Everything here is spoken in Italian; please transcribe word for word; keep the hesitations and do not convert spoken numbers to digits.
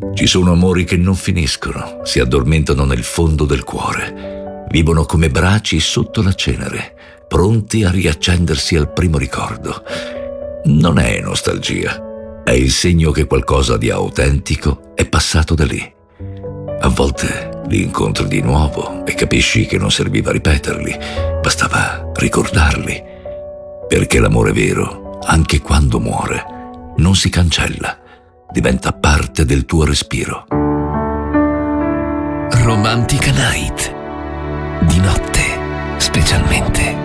Ci sono amori che non finiscono, si addormentano nel fondo del cuore, vivono come braci sotto la cenere, pronti a riaccendersi al primo ricordo. Non è nostalgia, è il segno che qualcosa di autentico è passato da lì. A volte li incontri di nuovo e capisci che non serviva ripeterli, bastava ricordarli, perché l'amore vero, anche quando muore, non si cancella, diventa parte del tuo respiro. Romantica Night, di notte specialmente.